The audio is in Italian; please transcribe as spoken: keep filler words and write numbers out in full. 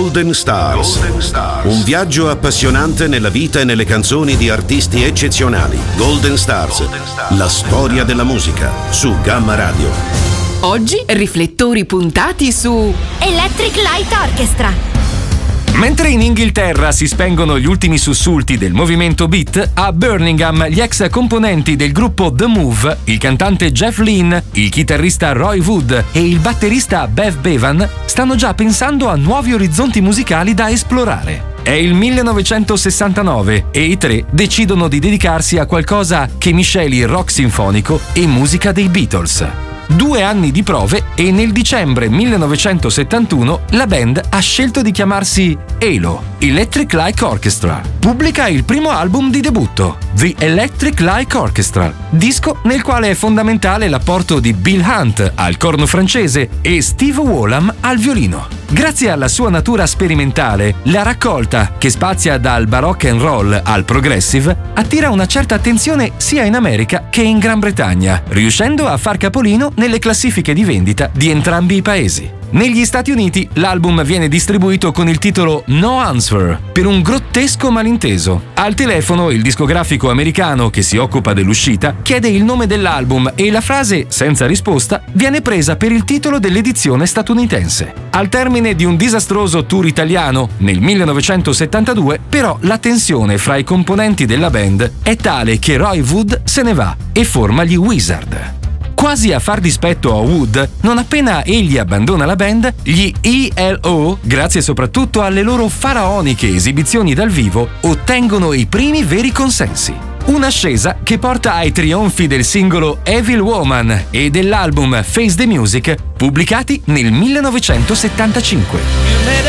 Golden Stars. Golden Stars. Un viaggio appassionante nella vita e nelle canzoni di artisti eccezionali. Golden Stars. Golden Stars. La storia della musica su Gamma Radio. Oggi riflettori puntati su Electric Light Orchestra. Mentre in Inghilterra si spengono gli ultimi sussulti del movimento beat, a Birmingham gli ex componenti del gruppo The Move, il cantante Jeff Lynne, il chitarrista Roy Wood e il batterista Bev Bevan, stanno già pensando a nuovi orizzonti musicali da esplorare. È il millenovecentosessantanove e i tre decidono di dedicarsi a qualcosa che misceli il rock sinfonico e musica dei Beatles. Due anni di prove e nel dicembre millenovecentosettantuno la band ha scelto di chiamarsi E L O, Electric Light Orchestra. Pubblica il primo album di debutto, The Electric Light Orchestra, disco nel quale è fondamentale l'apporto di Bill Hunt al corno francese e Steve Wallam al violino. Grazie alla sua natura sperimentale, la raccolta, che spazia dal baroque and roll al progressive, attira una certa attenzione sia in America che in Gran Bretagna, riuscendo a far capolino nelle classifiche di vendita di entrambi i paesi. Negli Stati Uniti l'album viene distribuito con il titolo No Answer, per un grottesco malinteso. Al telefono il discografico americano che si occupa dell'uscita chiede il nome dell'album e la frase senza risposta viene presa per il titolo dell'edizione statunitense. Al termine di un disastroso tour italiano nel millenovecentosettantadue, però la tensione fra i componenti della band è tale che Roy Wood se ne va e forma gli Wizard. Quasi a far dispetto a Wood, non appena egli abbandona la band, gli E L O, grazie soprattutto alle loro faraoniche esibizioni dal vivo, ottengono i primi veri consensi. Un'ascesa che porta ai trionfi del singolo Evil Woman e dell'album Face the Music, pubblicati nel millenovecentosettantacinque.